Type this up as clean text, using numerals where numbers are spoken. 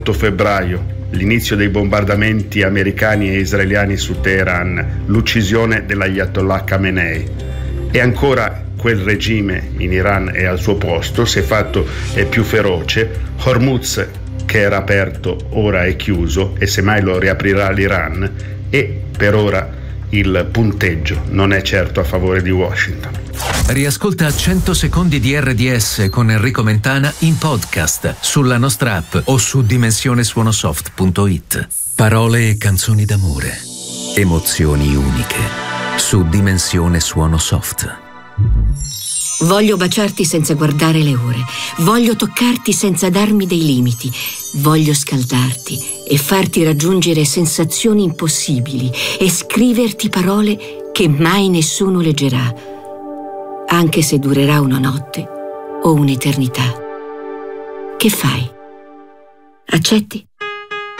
8 febbraio, l'inizio dei bombardamenti americani e israeliani su Teheran, l'uccisione dell'Ayatollah Khamenei. E ancora quel regime in Iran è al suo posto, si è fatto più feroce. Hormuz, che era aperto, ora è chiuso e semmai lo riaprirà l'Iran, e per ora il punteggio non è certo a favore di Washington. Riascolta 100 secondi di RDS con Enrico Mentana in podcast sulla nostra app o su dimensionesuonosoft.it. Parole e canzoni d'amore, emozioni uniche su Dimensione Suono Soft. Voglio baciarti senza guardare le ore, voglio toccarti senza darmi dei limiti, voglio scaldarti e farti raggiungere sensazioni impossibili e scriverti parole che mai nessuno leggerà, anche se durerà una notte o un'eternità. Che fai? Accetti?